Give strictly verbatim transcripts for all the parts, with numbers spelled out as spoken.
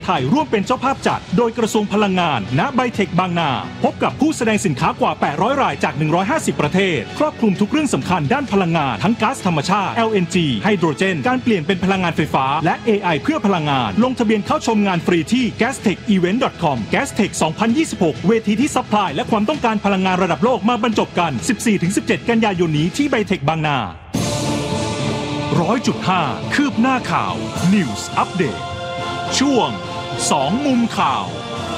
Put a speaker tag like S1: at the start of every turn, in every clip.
S1: ไทยร่วมเป็นเจ้าภาพจัดโดยกระทรวงพลังงานณไบเทคบางนาพบกับผู้แสดงสินค้ากว่าแปดร้อยรายจากหนึ่งร้อยห้าสิบประเทศครอบคลุมทุกเรื่องสำคัญด้านพลังงานทั้งก๊าซธรรมชาติ แอล เอ็น จี ไฮโดรเจนการเปลี่ยนเป็นพลังงานไฟฟ้าและ เอ ไอ เพื่อพลังงานลงทะเบียนเข้าชมงานฟรีที่ แกสเทคอีเวนต์ ดอท คอม แกสเทค สองพันยี่สิบหก เวทีที่ซัพพลายและความต้องการพลังงานระดับโลกมาบรรจบกัน สิบสี่ถึงสิบเจ็ด กันยายนนี้ที่ไบเทคบางนา ร้อยจุดห้า คืบหน้าข่าว News Update ช่วงสองมุมข่าว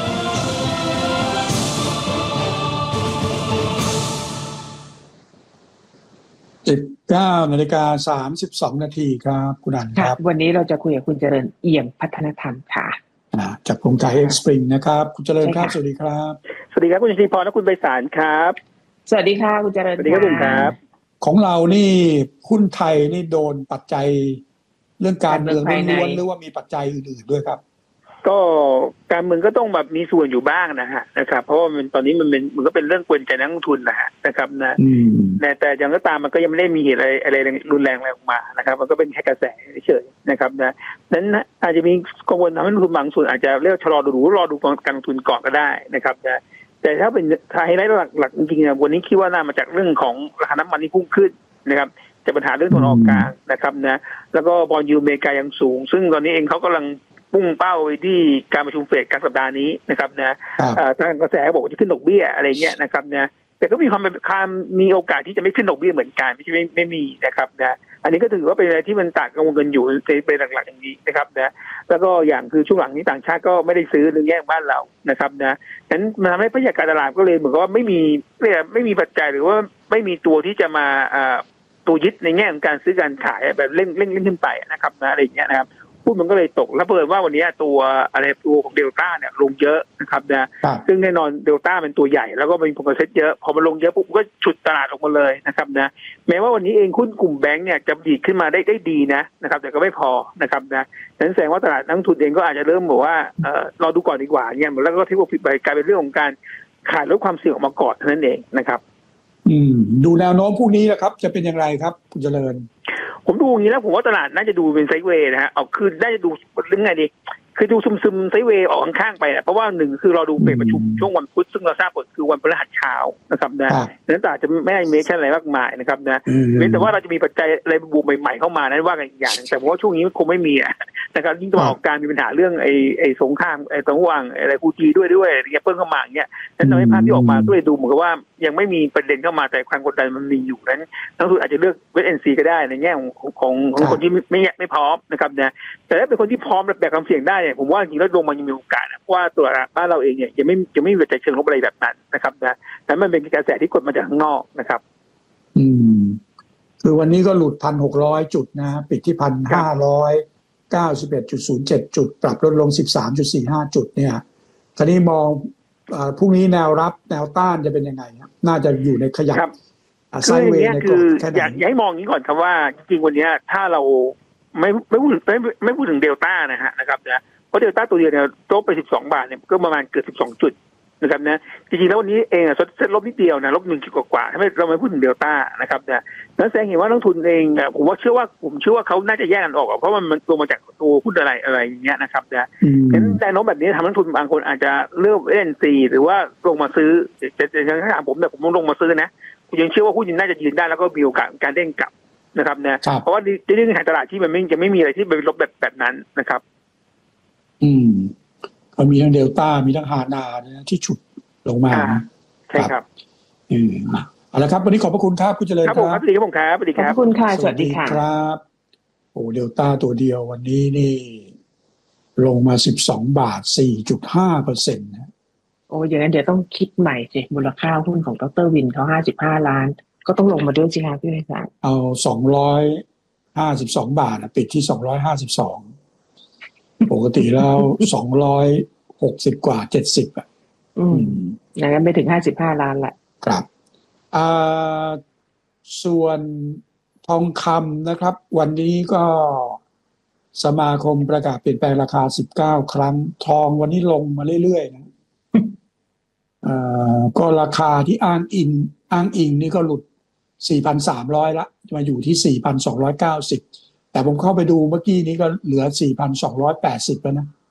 S2: สิบเก้านาฬิกาสามสิบสองนาทีครับคุณอันครับ
S3: วันนี้เราจะคุยกับคุณเจริญเอี่ยมพัฒนธรรมค่ะ
S2: จากโครงการ X Spring นะครับคุณเจริญครับสวัสดีครับ
S4: สวัสดีครับคุณชิพรและคุณไพศาลครับ
S3: สวัสดีค่ะคุณเจริญ
S4: สวัสดีครับคุณครับ
S2: ของเรานี่หุ้นไทยนี่โดนปัจจัยเรื่องการเมืองล้วนๆหรือว่ามีปัจจัยอื่นๆด้วยครับ
S4: ก็การเมืองก็ต้องแบบมีส่วนอยู่บ้างนะฮะนะครับเพราะว่ามันตอนนี้มันเป็นมันก็เป็นเรื่องกวนใจนักลงทุนนะฮะนะครับนะแต่อย่างก็ตามมันก็ยังไม่ได้มีเหตุอะไรอะไรรุนแรงอะไรออกมานะครับมันก็เป็นแค่กระแสเฉยๆนะครับนะนั้นอาจจะมีกังวลทำให้นักลงทุนบางส่วนอาจจะเรียกชะลอดูรอดูการลงทุนก่อนก็ได้นะครับนะแต่ถ้าเป็นไฮไลท์หลักๆจริงๆวันนี้คิดว่าน่ามาจากเรื่องของราคาน้ำมันที่พุ่งขึ้นนะครับจะปัญหาเรื่องตะวันออกกลางนะครับนะแล้วก็บอนด์ยิลด์อเมริกายังสูงซึ่งตอนนี้เองเขากำลังพุ่งเป้าไปที่การประชุมเฟดกลางสัปดาห์นี้นะครับนะทางกระแสบอกว่าจะขึ้นดอกเบี้ยอะไรเงี้ยนะครับนะแต่ก็มีความเป็นความมีโอกาสที่จะไม่ขึ้นดอกเบี้ยเหมือนกันไม่ใช่ไม่ไม่มีนะครับนะอันนี้ก็ถือว่าเป็นอะไรที่มันต่างกังวลกันอยู่ในเป็นหลักๆอย่างนี้นะครับนะแล้วก็อย่างคือช่วงหลังนี้ต่างชาติก็ไม่ได้ซื้อหรือแย่งบ้านเรานะครับนะฉะนั้นมันทำให้บรรยากาศตลาดก็เลยเหมือนกับว่าไม่มีไม่มีปัจจัยหรือว่าไม่มีตัวที่จะมาตัวยึดในแง่ของการซื้อการขายแบบเล่นเล่นเล่นขึ้นไปนะครับนะอะไรอย่างเงี้ยนะครับหุ้นมันก็เลยตกแล้วเปิดว่าวันนี้ตัวอะไรตัวของเดลต้าเนี่ยลงเยอะนะครับนะซึ่งแน่นอนเดลต้าเป็นตัวใหญ่แล้วก็มีผลกระทบเยอะพอมันลงเยอะปุ๊บก็ฉุดตลาดลงมาเลยนะครับนะแม้ว่าวันนี้เองหุ้นกลุ่มแบงก์เนี่ยจะดีขึ้นมาได้ได้ดีนะนะครับแต่ก็ไม่พอนะครับนะนั้นแสดงว่าตลาดนักลงทุนเองก็อาจจะเริ่มบอกว่าเออรอดูก่อนดีกว่าเนี่ยแล้วก็ที่ว่าผิดไปกลายเป็นเรื่องของการขายลดความเสี่ยงออกมาก่อนนั่นเองนะครับ
S2: อืมดูแนวโน้มพวกนี้นะครับจะเป็นอย่างไรครับคุณเจริญ
S4: ผมดูอย่างนี้แล้วผมว่าตลาดน่าจะดูเป็นไซด์เวย์นะฮะเอาคือได้ดูเรื่องไงดีคือดูซึมๆไซด์เวย์ออกข้างๆไปนะเพราะว่าหนึ่งคือเราดูเปิดประชุมช่วงวันพุธซึ่งเราทราบผลคือวันพฤหัสเช้านะครับนะนั้นตลาดจะไม่ได้เมชั่นอะไรมากมายนะครับนะเว้นแต่ว่าเราจะมีปัจจัยอะไรบูมใหม่ๆเข้ามานั้นว่ากันอีกอย่างแต่ผมว่าช่วงนี้คงไม่มีนะครับยิ่งตะวันออกกลางมีปัญหาเรื่องไอ้ไอ้สงครามไอ้ตะวันอะไรคูจีด้วยด้วยอะไรเงี้ยเพิ่มเข้ามาอย่างเงี้ยนั้นทำให้ภาพที่ออกมาก็เลยดูเหมือนกับว่ายังไม่มีประเด็นเข้ามาแต่ความกดดันมันมีอยู่นั้นนักลงทุนอาจจะเลือกเวทแอนซีก็ได้ในแง่ของของของคนที่ไม่ไม่พร้อมนะครับนะแต่ถ้าเป็นคนที่พร้อมแบกความเสี่ยงได้เนี่ยผมว่าจริงแล้วลงมันยังมีโอกาสเพราะว่าตัวบ้านเราเองเนี่ยยังไม่ยังไม่มีปัจจัยเชิงลบอะไรแบบนั้นนะครับนะแต่มันเป็นกระแสที่กดมาจากข้างนอกนะครับ
S2: อืมคือวันนี้ก็หลุดพันหกร้อยจุดนะปิดที่พันห้าร้อยเก้าสิบเอ็ดจุดศูนย์เจ็ดจุดปรับลดลงสิบสามจุดสี่ห้าจุดเนี่ยคราวนี้มองพรุ่งนี้แนวรับแนวต้านจะเป็นยังไงครับน่าจะอยู่ในขยับ
S4: ไซด์เวย์ในกรอบแค่ไหนอยากให้มองนี้ก่อนครับว่าจริงๆวันนี้ถ้าเราไม่ไม่พูดไม่ไม่พูดถึงเดลต้านะฮะนะครับนะเพราะเดลต้าตัวเดียวเนี่ยโตไปสิบสองบาทเนี่ยก็ประมาณเกือบสิบสองจุดนะครับนะจริงๆแล้ววันนี้เองอ่ะเซ็ตลบนิดเดียวนะลบหนึ่งจุดกว่าๆถ้าไม่เราไม่พูดถึงเดลต้านะครับนะนั้นแสดงเห็นว่านักทุนเองอ่ะผมว่าเชื่อว่าผมเชื่อว่าเขาน่าจะแยกกันออกเพราะมันมันตัวมาจากตัวหุ้นอะไรอะไรอย่างเงี้ยนะครับนะงั้นแนวโน้มแบบนี้ทำนักทุนบางคนอาจจะเลือกเอ็นซีหรือว่าลงมาซื้อแต่แต่ถ้าถามผมเนี่ยผมลงมาซื้อนะผมยังเชื่อว่าหุ้นน่าจะยืนได้แล้วก็มีโอกาสการเด้งกลับนะครับนะเพราะว่าในเรื่องของตลาดที่มันไม่จะไม่มีอะไรที่เป็นลบแบบแบบนั้นนะครับ
S2: อืมก็มีทั้งเดลต้ามีทั้งฮานานะที่ฉุดลงมา
S4: ใช่ครับ
S2: อืมเอาละครับวันนี้ขอบพระคุณครับคุณเจริญครับ
S4: ครับสวัสดีครับผมครับสวัสดีครับ
S3: ขอบคุณค่ะสวัสดี
S2: ครับโอ้เดลต้าตัวเดียววันนี้นี่ลงมาสิบสองบาท สี่จุดห้าเปอร์เซ็นต์ นะ
S3: โอ้อย่างนั้นเดี๋ยวต้องคิดใหม่สิมูลค่าหุ้นของดร.วินเขาห้าสิบห้าล้านก็ต้องลงมาด้วยสิคะพี่ไพศาล
S2: เอาสองร้อยห้าสิบสองบาทปิดที่สองร้อยห้าสิบสองปกติแล้วสองร้อยหกสิบกว่าเจ็ดสิบอ่ะ
S3: อืมอย่างนั้นไม่ถึงห้าสิบห้าล้านละ
S2: ครับอ่าส่วนทองคำนะครับวันนี้ก็สมาคมประกาศเปลี่ยนแปลงราคาสิบเก้าครั้งทองวันนี้ลงมาเรื่อยๆนะอ่าก็ราคาที่อ้างอิงอ้างอิงนี่ก็หลุด สี่พันสามร้อย ละมาอยู่ที่ สี่พันสองร้อยเก้าสิบ แต่ผมเข้าไปดูเมื่อกี้นี้ก็เหลือ สี่พันสองร้อยแปดสิบ แล้วนะ